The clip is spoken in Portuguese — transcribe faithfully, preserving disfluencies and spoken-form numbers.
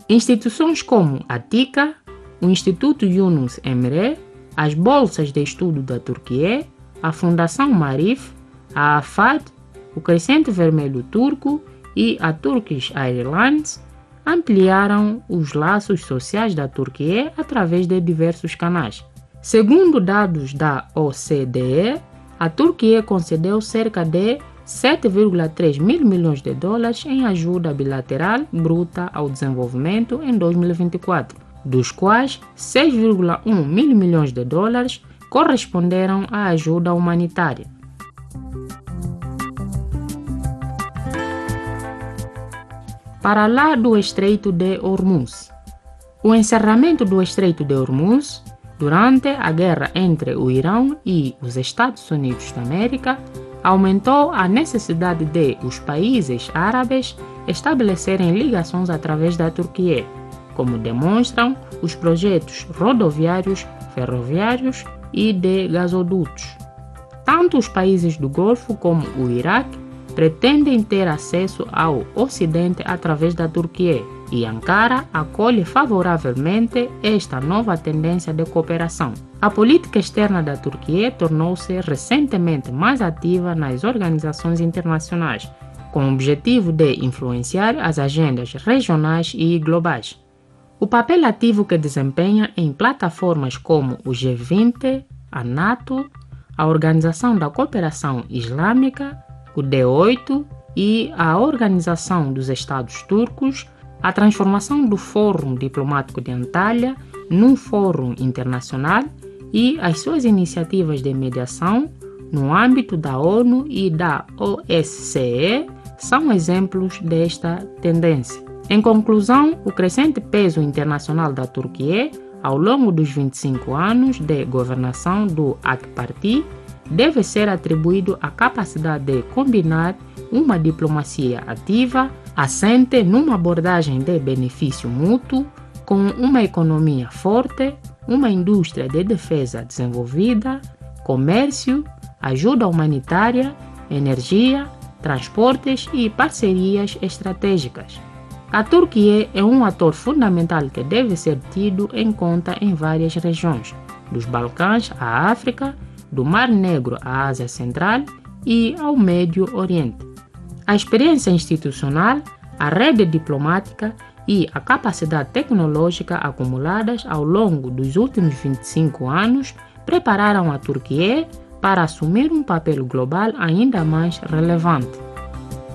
Instituições como a TICA, o Instituto Yunus Emre, as bolsas de estudo da Turquia, a Fundação Marif, a AFAD, o Crescente Vermelho Turco e a Turkish Airlines ampliaram os laços sociais da Turquia através de diversos canais. Segundo dados da O C D E, a Turquia concedeu cerca de sete vírgula três mil milhões de dólares em ajuda bilateral bruta ao desenvolvimento em dois mil e vinte e quatro, dos quais seis vírgula um mil milhões de dólares corresponderam à ajuda humanitária. Para lá do Estreito de Hormuz. O encerramento do Estreito de Hormuz durante a guerra entre o Irão e os Estados Unidos da América aumentou a necessidade de os países árabes estabelecerem ligações através da Turquia, como demonstram os projetos rodoviários, ferroviários e de gasodutos. Tanto os países do Golfo como o Iraque pretendem ter acesso ao Ocidente através da Turquia, e Ankara acolhe favoravelmente esta nova tendência de cooperação. A política externa da Turquia tornou-se recentemente mais ativa nas organizações internacionais, com o objetivo de influenciar as agendas regionais e globais. O papel ativo que desempenha em plataformas como o G vinte, a NATO, a Organização da Cooperação Islâmica, o D oito e a Organização dos Estados Turcos, a transformação do Fórum Diplomático de Antalya num fórum internacional e as suas iniciativas de mediação no âmbito da ONU e da O S C E são exemplos desta tendência. Em conclusão, o crescente peso internacional da Turquia ao longo dos vinte e cinco anos de governação do A K Parti deve ser atribuído à capacidade de combinar uma diplomacia ativa, assente numa abordagem de benefício mútuo, com uma economia forte, uma indústria de defesa desenvolvida, comércio, ajuda humanitária, energia, transportes e parcerias estratégicas. A Turquia é um ator fundamental que deve ser tido em conta em várias regiões, dos Balcãs à África, do Mar Negro à Ásia Central e ao Médio Oriente. A experiência institucional, a rede diplomática e a capacidade tecnológica acumuladas ao longo dos últimos vinte e cinco anos prepararam a Turquia para assumir um papel global ainda mais relevante.